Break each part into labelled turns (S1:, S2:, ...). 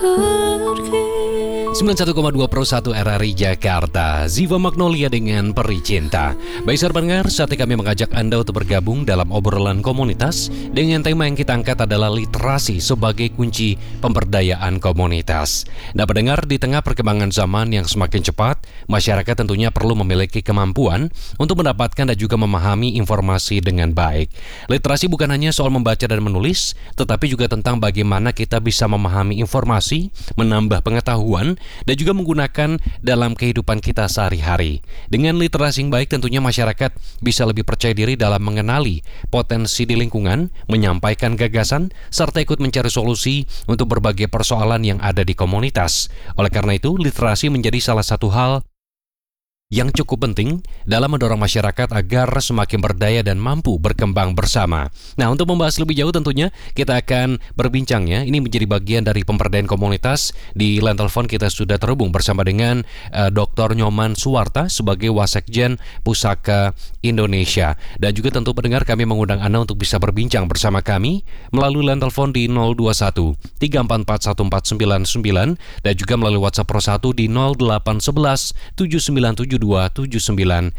S1: pergi.
S2: 91,2 Pro 1 RRI Jakarta, Ziva Magnolia dengan Peri Cinta. Baik sahabat pendengar, saatnya kami mengajak Anda untuk bergabung dalam obrolan komunitas dengan tema yang kita angkat adalah literasi sebagai kunci pemberdayaan komunitas. Nah pendengar, di tengah perkembangan zaman yang semakin cepat, masyarakat tentunya perlu memiliki kemampuan untuk mendapatkan dan juga memahami informasi dengan baik. Literasi bukan hanya soal membaca dan menulis, tetapi juga tentang bagaimana kita bisa memahami informasi, menambah pengetahuan, dan juga menggunakan dalam kehidupan kita sehari-hari. Dengan literasi yang baik tentunya masyarakat bisa lebih percaya diri dalam mengenali potensi di lingkungan, menyampaikan gagasan, serta ikut mencari solusi untuk berbagai persoalan yang ada di komunitas. Oleh karena itu, literasi menjadi salah satu hal yang cukup penting dalam mendorong masyarakat agar semakin berdaya dan mampu berkembang bersama. Nah, untuk membahas lebih jauh tentunya kita akan berbincang ya. Ini menjadi bagian dari pemberdayaan komunitas. Di line telepon kita sudah terhubung bersama dengan Dr. Nyoman Suwarta sebagai Wasekjen Pusaka Indonesia. Dan juga tentu pendengar, kami mengundang Anda untuk bisa berbincang bersama kami melalui line telepon di 021 344 1499 dan juga melalui WhatsApp Pro 1 di 0811 7972 7912.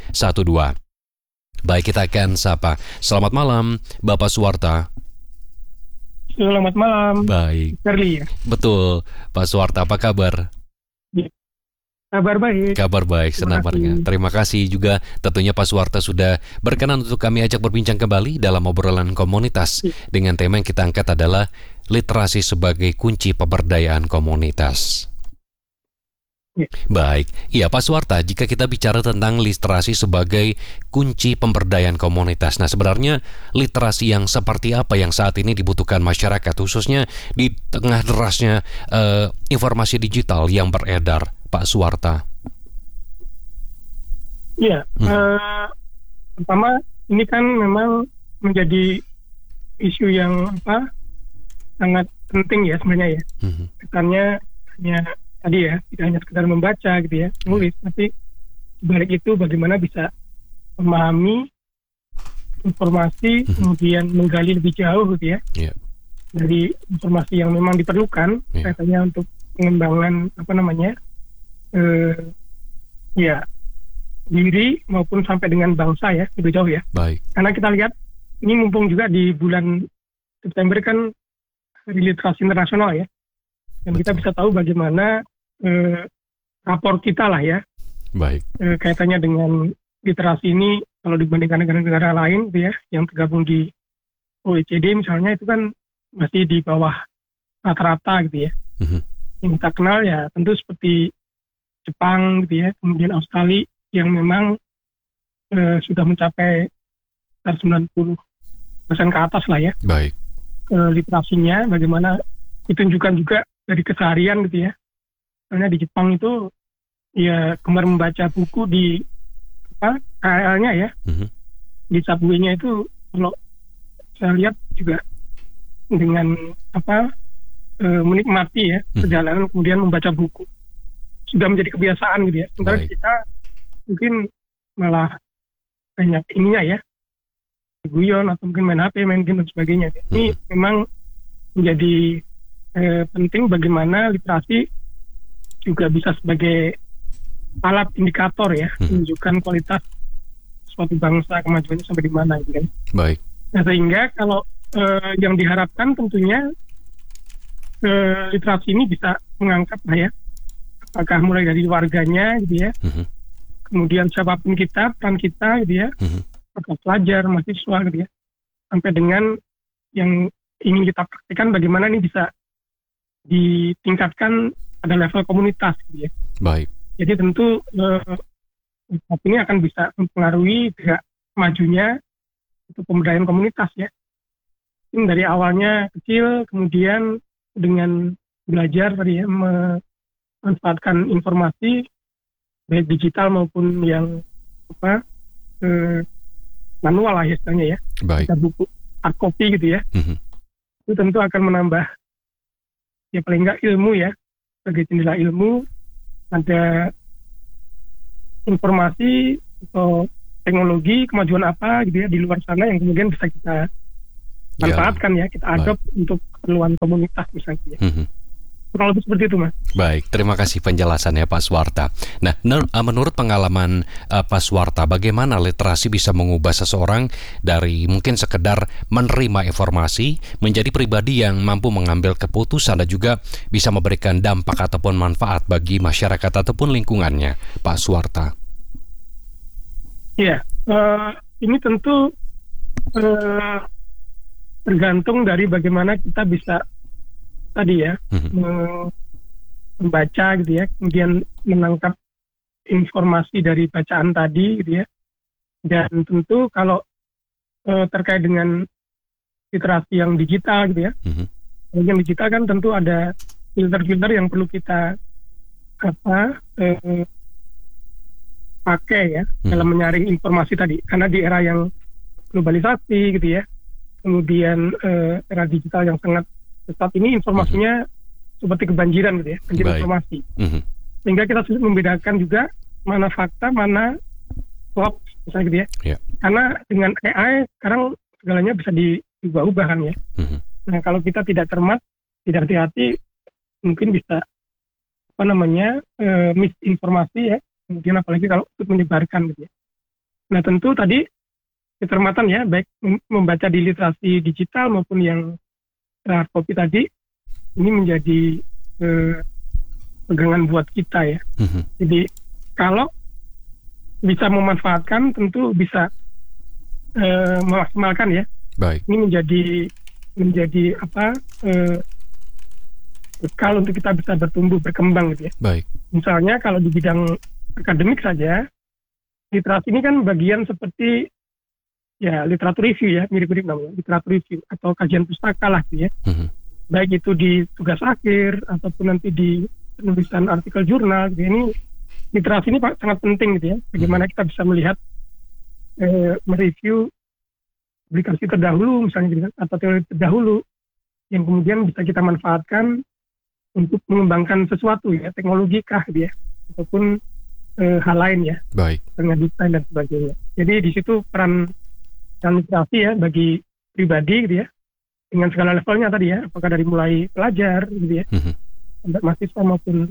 S2: Baik, kita akan sapa. Selamat malam, Bapak Suwarta.
S3: Selamat malam.
S2: Baik.
S3: Charlie ya?
S2: Betul, Pak Suwarta, apa kabar?
S3: Ya. Kabar baik.
S2: Kabar baik, senang mendengar. Terima kasih juga tentunya Pak Suwarta sudah berkenan untuk kami ajak berbincang kembali dalam obrolan komunitas dengan tema yang kita angkat adalah literasi sebagai kunci pemberdayaan komunitas.
S3: Ya.
S2: Baik, iya Pak Suwarta, jika kita bicara tentang literasi sebagai kunci pemberdayaan komunitas, nah sebenarnya literasi yang seperti apa yang saat ini dibutuhkan masyarakat, khususnya di tengah derasnya informasi digital yang beredar, Pak Suwarta?
S3: Iya, pertama ini kan memang menjadi isu yang sangat penting ya sebenarnya ya. Kesannya hanya tadi ya, tidak hanya sekedar membaca gitu ya, nulis, tapi sebalik itu bagaimana bisa memahami informasi, kemudian menggali lebih jauh gitu ya, dari informasi yang memang diperlukan, katanya untuk pengembangan diri maupun sampai dengan bangsa ya, lebih jauh ya.
S2: Baik.
S3: Karena kita lihat, ini mumpung juga di bulan September kan Hari Literasi Internasional ya, dan kita bisa tahu bagaimana rapor kita lah ya.
S2: Baik.
S3: Kaitannya dengan literasi ini kalau dibandingkan negara-negara lain gitu ya, yang tergabung di OECD misalnya, itu kan masih di bawah rata-rata gitu ya. Yang kita kenal ya tentu seperti Jepang gitu ya, kemudian Australia yang memang sudah mencapai 90% ke atas lah ya.
S2: Baik.
S3: Literasinya bagaimana ditunjukkan juga dari keseharian gitu ya. Karena di Jepang itu ya gemar membaca buku di KL-nya ya, di subway-nya itu kalau saya lihat juga dengan menikmati ya perjalanan kemudian membaca buku sudah menjadi kebiasaan gitu ya. Sementara kita mungkin malah banyak ininya ya, guyon atau mungkin main HP, main game dan sebagainya. Ini memang menjadi penting bagaimana literasi juga bisa sebagai alat indikator ya, menunjukkan kualitas suatu bangsa, kemajuannya sampai di mana gitu kan.
S2: Baik.
S3: Nah sehingga kalau yang diharapkan tentunya literasi ini bisa mengangkat lah ya, apakah mulai dari warganya gitu ya, kemudian siapapun kita, peran kita gitu ya, apakah pelajar, mahasiswa gitu ya, sampai dengan yang ingin kita praktikkan bagaimana ini bisa ditingkatkan pada level komunitas gitu ya.
S2: Baik.
S3: Jadi tentu ini akan bisa mempengaruhi juga majunya untuk pemberdayaan komunitas ya. Ini dari awalnya kecil, kemudian dengan belajar tadi ya, memanfaatkan informasi baik digital maupun yang manual lah istilahnya ya.
S2: Baik.
S3: Kita buku hard copy gitu ya. Itu tentu akan menambah ya paling nggak ilmu ya, sebagai jendela ilmu, ada informasi atau teknologi kemajuan apa gitu ya di luar sana yang kemudian bisa kita manfaatkan ya, kita adopt untuk keperluan komunitas misalnya. Kurang lebih seperti itu, Mas.
S2: Baik, terima kasih penjelasannya Pak Suwarta. Nah, menurut pengalaman Pak Suwarta, bagaimana literasi bisa mengubah seseorang dari mungkin sekedar menerima informasi menjadi pribadi yang mampu mengambil keputusan dan juga bisa memberikan dampak ataupun manfaat bagi masyarakat ataupun lingkungannya, Pak Suwarta?
S3: Iya, ini tentu tergantung dari bagaimana kita bisa tadi ya membaca gitu ya, kemudian menangkap informasi dari bacaan tadi gitu ya, dan tentu kalau terkait dengan literasi yang digital gitu ya, yang digital kan tentu ada filter-filter yang perlu kita pakai ya dalam menyaring informasi tadi, karena di era yang globalisasi gitu ya, kemudian era digital yang sangat saat ini informasinya seperti kebanjiran gitu ya, banjir informasi. Sehingga kita sulit membedakan juga mana fakta, mana hoax misalnya gitu ya. Karena dengan AI sekarang segalanya bisa diubah-ubah kan ya. Nah, kalau kita tidak cermat, tidak hati-hati, mungkin bisa misinformasi ya. Kemudian apalagi kalau untuk menyebarkan gitu ya. Nah, tentu tadi kecermatan ya, baik membaca di literasi digital maupun yang hard copy tadi, ini menjadi pegangan buat kita ya. Jadi kalau bisa memanfaatkan, tentu bisa memaksimalkan ya.
S2: Baik.
S3: Ini menjadi bekal untuk kita bisa bertumbuh berkembang gitu ya.
S2: Baik.
S3: Misalnya kalau di bidang akademik saja, literasi ini kan bagian seperti ya literatur review ya, mirip-mirip namanya literatur review atau kajian pustaka lah gitu ya. Baik itu di tugas akhir ataupun nanti di penulisan artikel jurnal gitu. Ini literasi ini sangat penting gitu ya. Bagaimana kita bisa melihat mereview publikasi terdahulu misalnya gitu kan, atau teori terdahulu yang kemudian bisa kita manfaatkan untuk mengembangkan sesuatu ya, teknologi kah gitu ya, ataupun hal lain ya.
S2: Baik.
S3: Dengan desain dan sebagainya. Jadi di situ peran literasi ya bagi pribadi gitu ya, dengan segala levelnya tadi ya, apakah dari mulai pelajar gitu ya, sampai mahasiswa maupun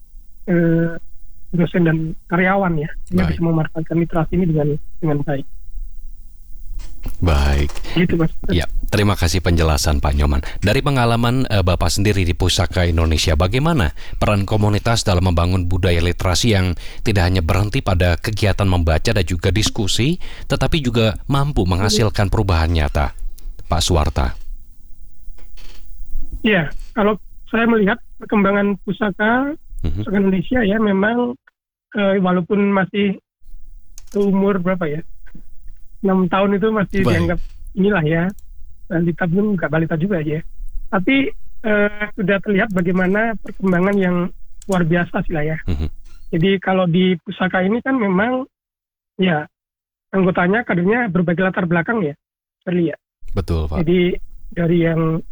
S3: dosen dan karyawan ya, yang bisa memanfaatkan literasi ini dengan baik.
S2: Baik.
S3: Gitu, Mas.
S2: Ya, terima kasih penjelasan Pak Nyoman. Dari pengalaman Bapak sendiri di Pusaka Indonesia, bagaimana peran komunitas dalam membangun budaya literasi yang tidak hanya berhenti pada kegiatan membaca dan juga diskusi, tetapi juga mampu menghasilkan perubahan nyata, Pak Suwarta?
S3: Ya, kalau saya melihat perkembangan Pusaka Indonesia ya, memang walaupun masih umur berapa ya, 6 tahun itu masih dianggap inilah ya, balita, belum nggak balita juga ya. Tapi sudah terlihat bagaimana perkembangan yang luar biasa sih lah ya. Jadi kalau di Pusaka ini kan memang ya anggotanya kadernya berbagai latar belakang ya, ya.
S2: Betul, Pak.
S3: Jadi dari yang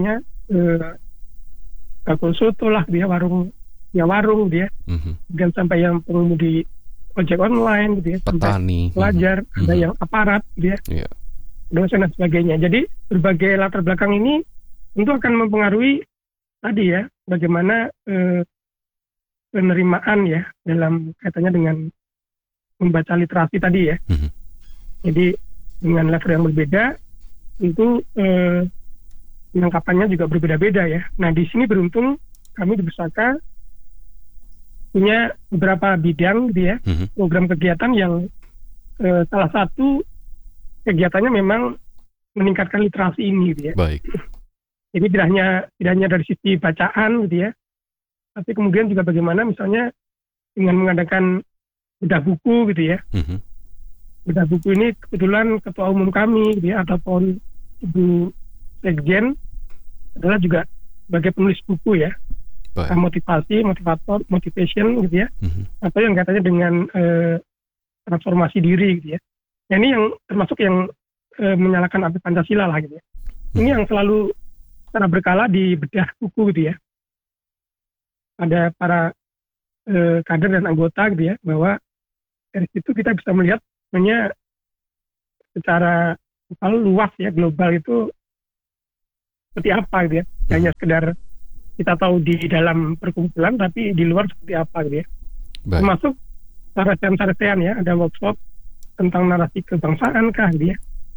S3: bakul soto lah dia, warung dia, dan sampai yang pengemudi ojek online gitu ya,
S2: petani,
S3: pelajar, ada yang aparat gitu ya, dosen dan sebagainya. Jadi berbagai latar belakang ini tentu akan mempengaruhi tadi ya, bagaimana penerimaan ya dalam kaitannya dengan membaca literasi tadi ya. Jadi dengan level yang berbeda, tentu penangkapannya juga berbeda-beda ya. Nah, di sini beruntung kami di Pusaka punya beberapa bidang gitu ya, program kegiatan yang salah satu kegiatannya memang meningkatkan literasi ini gitu ya.
S2: Baik.
S3: Jadi tidak hanya dari sisi bacaan gitu ya, tapi kemudian juga bagaimana misalnya dengan mengadakan bedah buku gitu ya. Bedah buku ini kebetulan ketua umum kami gitu ya, ataupun Ibu Sekjen adalah juga sebagai penulis buku ya. Motivasi, motivator, motivation gitu ya, atau yang katanya dengan transformasi diri gitu ya. Nah, ini yang termasuk yang menyalakan api Pancasila lah gitu ya. Ini yang selalu secara berkala di bedah buku gitu ya. Ada para kader dan anggota gitu ya, bahwa dari situ kita bisa melihat sebenarnya secara luas ya, global itu seperti apa gitu ya. Hanya sekedar kita tahu di dalam perkumpulan, tapi di luar seperti apa gitu ya.
S2: Baik.
S3: Termasuk sarasean ya, ada workshop tentang narasi kebangsaan kah gitu ya.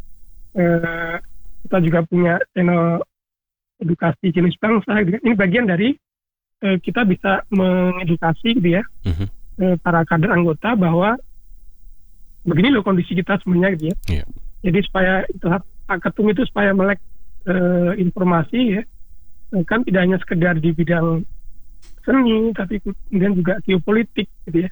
S3: Kita juga punya channel edukasi jenis bangsa gitu ya. Ini bagian dari kita bisa mengedukasi gitu ya, para kader anggota bahwa begini loh kondisi kita sebenarnya gitu ya.
S2: Yeah.
S3: Jadi supaya itu Pak Ketum itu supaya melek informasi ya, kan tidak hanya sekedar di bidang seni, tapi kemudian juga geopolitik gitu ya,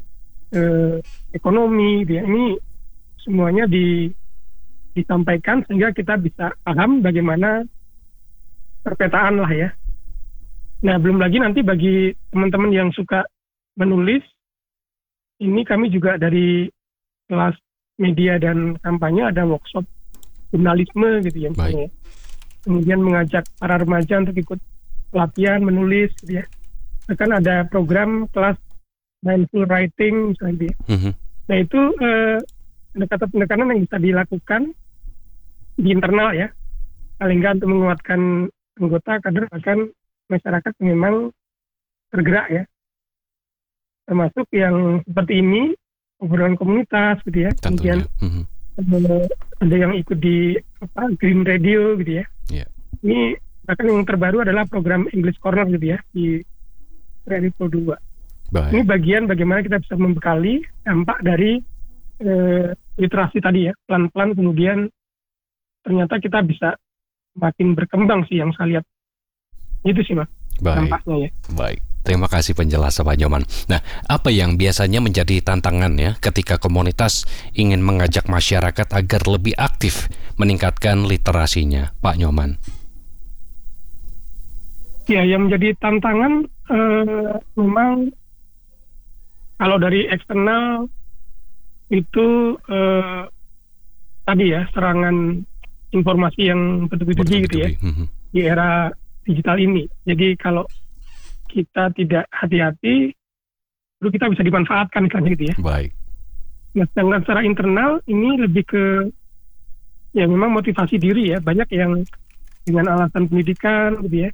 S3: ekonomi gitu ya. Ini semuanya disampaikan sehingga kita bisa paham bagaimana perpetaan lah ya. Nah, belum lagi nanti bagi teman-teman yang suka menulis, ini kami juga dari kelas media dan kampanye ada workshop jurnalisme gitu ya. Misalnya. Kemudian mengajak para remaja untuk ikut pelatihan menulis gitu ya. Bahkan ada program kelas mindful writing misalnya. Nah, itu pendekatan-pendekatan yang bisa dilakukan di internal ya. Paling nggak untuk menguatkan anggota, kader, bahkan masyarakat yang memang tergerak ya. Termasuk yang seperti ini, obrolan komunitas gitu ya.
S2: Tentunya.
S3: Kemudian ada yang ikut di Green Radio gitu ya.
S2: Yeah.
S3: Ini bahkan yang terbaru adalah program English Corner gitu ya di Radio 2. Ini bagian bagaimana kita bisa membekali dampak dari literasi tadi ya. Pelan-pelan kemudian ternyata kita bisa makin berkembang sih yang saya lihat. Itu sih Mas, dampaknya ya.
S2: Baik, terima kasih penjelasan Pak Nyoman. Nah, apa yang biasanya menjadi tantangan ya ketika komunitas ingin mengajak masyarakat agar lebih aktif meningkatkan literasinya, Pak Nyoman?
S3: Ya, yang menjadi tantangan memang kalau dari eksternal itu tadi ya, serangan informasi yang betul-betul gitu ya, di era digital ini. Jadi kalau kita tidak hati-hati, itu kita bisa dimanfaatkan misalnya gitu ya.
S2: Baik.
S3: Nah, sedangkan secara internal ini lebih ke ya memang motivasi diri ya. Banyak yang dengan alasan pendidikan gitu ya.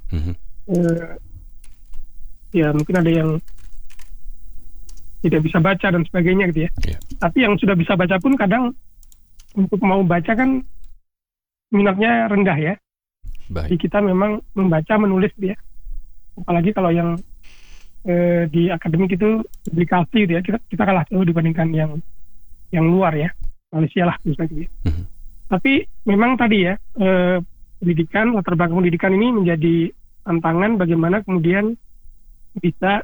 S3: Ya mungkin ada yang tidak bisa baca dan sebagainya gitu ya. Tapi yang sudah bisa baca pun kadang untuk mau baca kan minatnya rendah ya. Jadi kita memang membaca, menulis dia. Apalagi kalau yang di akademik itu publikasi gitu ya, kita kalah jauh dibandingkan yang luar ya, Malaysia lah misalnya. Tapi memang tadi ya, pendidikan, latar belakang pendidikan ini menjadi tantangan bagaimana kemudian bisa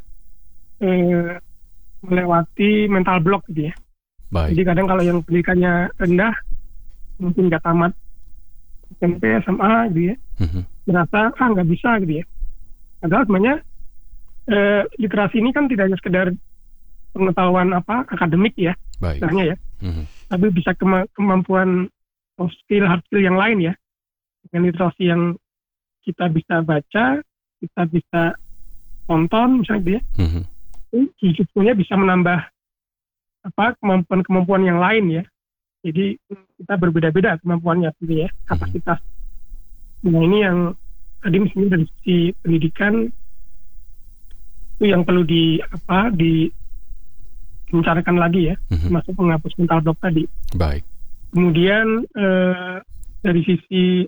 S3: melewati mental block gitu ya. Jadi kadang kalau yang pendidikannya rendah, mungkin nggak tamat SMP, SMA gitu ya, merasa nggak bisa gitu ya. Padahal sebenarnya literasi ini kan tidak hanya sekedar pengetahuan akademik ya, sebenarnya ya, tapi bisa kemampuan soft skill, hard skill yang lain ya. Dengan literasi yang kita bisa baca, kita bisa tonton misalnya gitu ya, itu sebetulnya bisa menambah kemampuan-kemampuan yang lain ya. Jadi kita berbeda-beda kemampuannya gitu ya, kapasitas. Nah ini yang tadi misalnya dari sisi pendidikan itu yang perlu dibicarakan lagi ya, termasuk menghapus mental block tadi.
S2: Baik.
S3: Kemudian dari sisi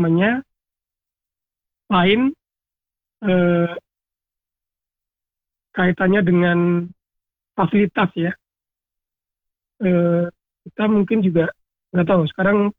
S3: lain kaitannya dengan fasilitas ya. Kita mungkin juga nggak tahu sekarang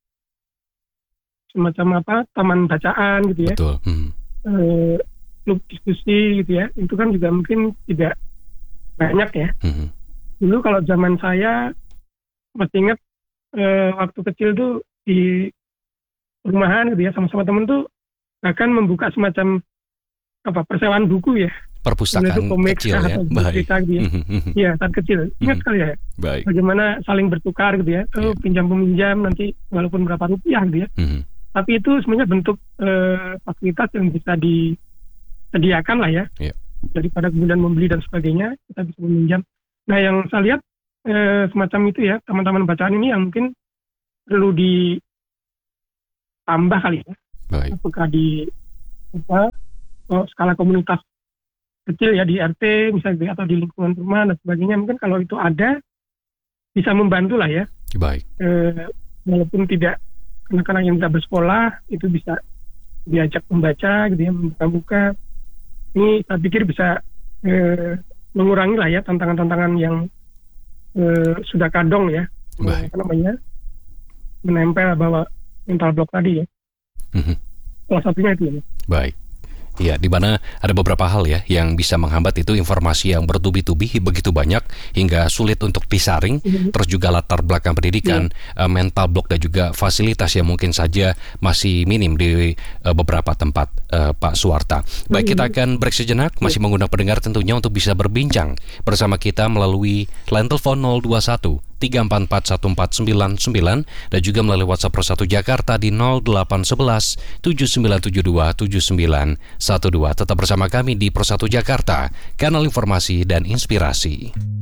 S3: semacam taman bacaan gitu ya, klub diskusi gitu ya, itu kan juga mungkin tidak banyak ya. Dulu kalau zaman saya masih ingat waktu kecil tuh di rumahan gitu ya, sama-sama temen tuh bahkan membuka semacam persewaan buku ya.
S2: Perpustakaan kecil ya, baik.
S3: Ya, saat kecil. Ingat sekali ya.
S2: Baik.
S3: Bagaimana saling bertukar gitu ya. Pinjam-peminjam nanti walaupun berapa rupiah gitu ya. Tapi itu sebenarnya bentuk fasilitas yang bisa disediakan lah ya. Daripada kemudian membeli dan sebagainya, kita bisa meminjam. Nah, yang saya lihat semacam itu ya, teman-teman bacaan ini yang mungkin perlu ditambah kali ya.
S2: Baik.
S3: Apakah skala komunitas kecil ya di RT misalnya atau di lingkungan rumah dan sebagainya, mungkin kalau itu ada bisa membantu lah ya.
S2: Baik.
S3: Walaupun tidak anak-anak yang tidak bersekolah itu bisa diajak membaca gitu ya, membuka-buka. Ini saya pikir bisa mengurangi lah ya tantangan-tantangan yang sudah kadong ya, menempel bahwa mental block tadi ya. Salah satunya itu ya.
S2: Baik. Ya, di mana ada beberapa hal ya yang bisa menghambat itu, informasi yang bertubi-tubi begitu banyak hingga sulit untuk disaring, terus juga latar belakang pendidikan, mental block dan juga fasilitas yang mungkin saja masih minim di beberapa tempat, Pak Suwarta. Baik, kita akan break sejenak, masih mengundang pendengar tentunya untuk bisa berbincang bersama kita melalui line telepon 021 3441499 dan juga melalui WhatsApp Pro 1 Jakarta di 0811 7972 7912. Tetap bersama kami di Pro 1 Jakarta, kanal informasi dan inspirasi.